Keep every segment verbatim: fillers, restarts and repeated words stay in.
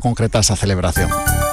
concreta esa celebración.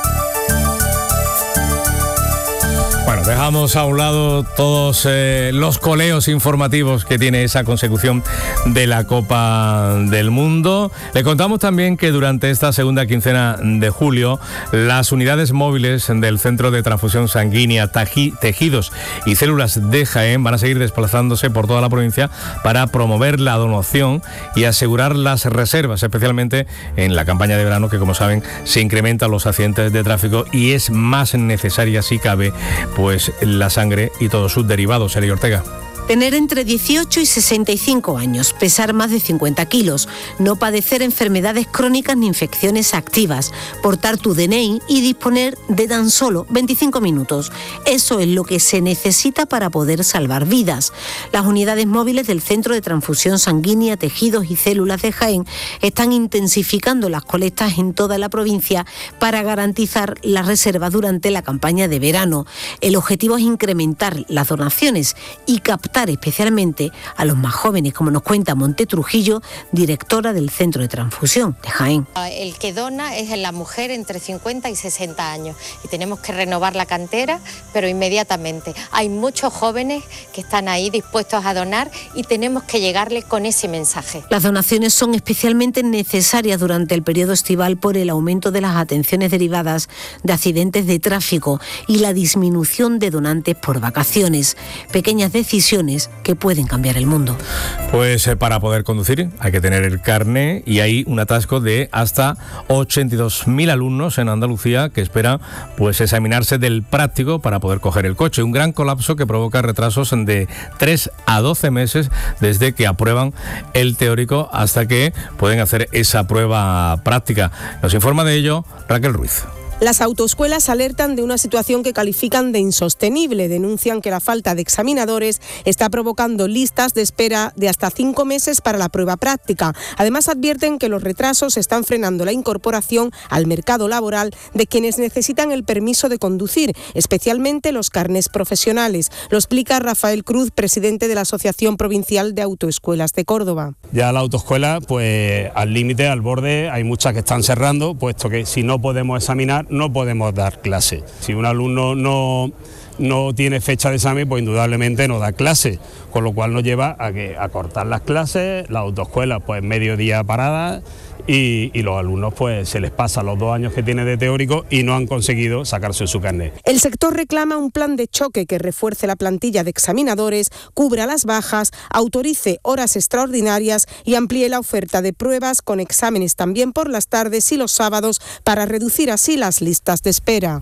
Bueno, dejamos a un lado todos eh, los coleos informativos que tiene esa consecución de la Copa del Mundo. Le contamos también que durante esta segunda quincena de julio, las unidades móviles del Centro de Transfusión Sanguínea, Taji, Tejidos y Células de Jaén van a seguir desplazándose por toda la provincia para promover la donación y asegurar las reservas, especialmente en la campaña de verano, que como saben se incrementan los accidentes de tráfico y es más necesaria, si cabe, pues la sangre y todos sus derivados. Eli Ortega. Tener entre dieciocho y sesenta y cinco años, pesar más de cincuenta kilos, no padecer enfermedades crónicas ni infecciones activas, portar tu D N I y disponer de tan solo veinticinco minutos. Eso es lo que se necesita para poder salvar vidas. Las unidades móviles del Centro de Transfusión Sanguínea, Tejidos y Células de Jaén están intensificando las colectas en toda la provincia para garantizar las reservas durante la campaña de verano. El objetivo es incrementar las donaciones y captar especialmente a los más jóvenes, como nos cuenta Monte Trujillo, directora del Centro de Transfusión de Jaén. El que dona es la mujer entre cincuenta y sesenta años y tenemos que renovar la cantera, pero inmediatamente. Hay muchos jóvenes que están ahí dispuestos a donar y tenemos que llegarles con ese mensaje. Las donaciones son especialmente necesarias durante el periodo estival por el aumento de las atenciones derivadas de accidentes de tráfico y la disminución de donantes por vacaciones. Pequeñas decisiones que pueden cambiar el mundo. Pues eh, para poder conducir hay que tener el carné y hay un atasco de hasta ochenta y dos mil alumnos en Andalucía que esperan pues examinarse del práctico para poder coger el coche. Un gran colapso que provoca retrasos de tres a doce meses desde que aprueban el teórico hasta que pueden hacer esa prueba práctica. Nos informa de ello Raquel Ruiz. Las autoescuelas alertan de una situación que califican de insostenible. Denuncian que la falta de examinadores está provocando listas de espera de hasta cinco meses para la prueba práctica. Además, advierten que los retrasos están frenando la incorporación al mercado laboral de quienes necesitan el permiso de conducir, especialmente los carnés profesionales. Lo explica Rafael Cruz, presidente de la Asociación Provincial de Autoescuelas de Córdoba. Ya la autoescuela, pues al límite, al borde, hay muchas que están cerrando, puesto que si no podemos examinar, no podemos dar clase. Si un alumno no, no tiene fecha de examen, pues indudablemente no da clase, con lo cual nos lleva a, que, a cortar las clases, la autoescuela pues mediodía parada y, y los alumnos pues se les pasa los dos años que tienen de teórico y no han conseguido sacarse su carnet. El sector reclama un plan de choque que refuerce la plantilla de examinadores, cubra las bajas, autorice horas extraordinarias y amplíe la oferta de pruebas con exámenes también por las tardes y los sábados para reducir así las listas de espera.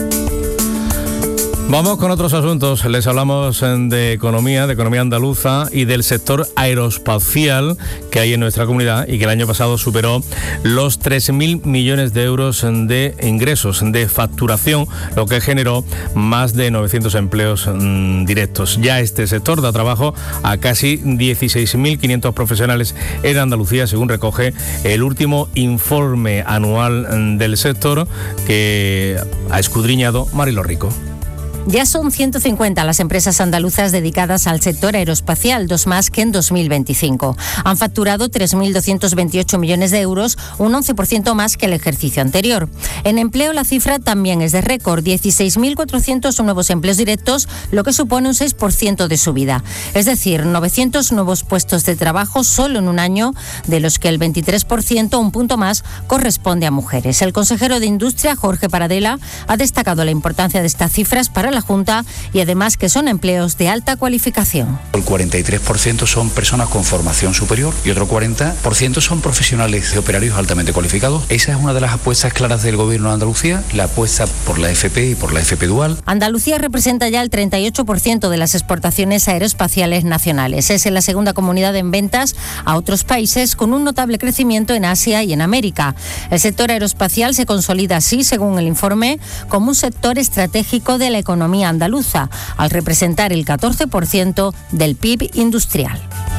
Vamos con otros asuntos. Les hablamos de economía, de economía andaluza y del sector aeroespacial que hay en nuestra comunidad y que el año pasado superó los tres mil millones de euros de ingresos, de facturación, lo que generó más de novecientos empleos mmm, directos. Ya este sector da trabajo a casi dieciséis mil quinientos profesionales en Andalucía, según recoge el último informe anual del sector que ha escudriñado Marilo Rico. Ya son ciento cincuenta las empresas andaluzas dedicadas al sector aeroespacial, dos más que en dos mil veinticinco. Han facturado tres mil doscientos veintiocho millones de euros, un once por ciento más que el ejercicio anterior. En empleo la cifra también es de récord, dieciséis mil cuatrocientos nuevos empleos directos, lo que supone un seis por ciento de subida. Es decir, novecientos nuevos puestos de trabajo solo en un año, de los que el veintitrés por ciento, un punto más, corresponde a mujeres. El consejero de Industria, Jorge Paradela, ha destacado la importancia de estas cifras para la Junta y además que son empleos de alta cualificación. El cuarenta y tres por ciento son personas con formación superior y otro cuarenta por ciento son profesionales de operarios altamente cualificados. Esa es una de las apuestas claras del Gobierno de Andalucía, la apuesta por la F P y por la F P dual. Andalucía representa ya el treinta y ocho por ciento de las exportaciones aeroespaciales nacionales. Es la segunda comunidad en ventas a otros países, con un notable crecimiento en Asia y en América. El sector aeroespacial se consolida así, según el informe, como un sector estratégico de la economía andaluza, al representar el catorce por ciento del P I B industrial.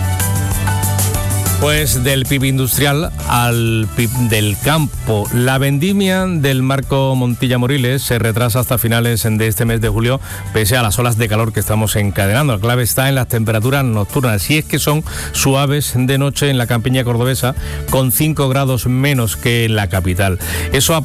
Pues del P I B industrial al P I B del campo. La vendimia del Marco Montilla Moriles se retrasa hasta finales de este mes de julio, pese a las olas de calor que estamos encadenando. La clave está en las temperaturas nocturnas, y es que son suaves de noche en la campiña cordobesa, con cinco grados menos que en la capital. Eso ha